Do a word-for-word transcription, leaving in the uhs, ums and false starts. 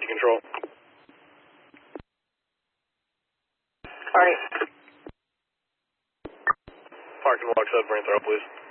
to control. Alright. Park and walk submarine throw, please.